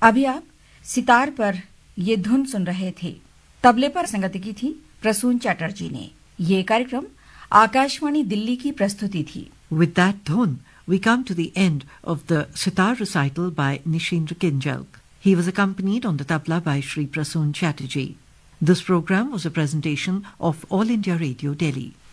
अभी आप सितार पर ये धुन सुन रहे थे। तबले पर संगति की थी प्रसून चैटर्जी ने। ये कार्यक्रम आकाशवाणी दिल्ली की प्रस्तुति थी। With that dhun, we come to the end of the sitar recital by Nishindra Kinjalk. He was accompanied on the tabla by Shri Prasoon Chatterjee. This program was a presentation of All India Radio, Delhi.